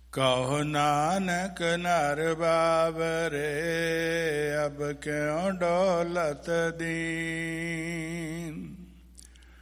ਕਹੁ ਨਾਨਕ ਨਰ ਬਾਬਰੇ ਅਬ ਕਿਉ ਡੋਲਤ ਦੀ।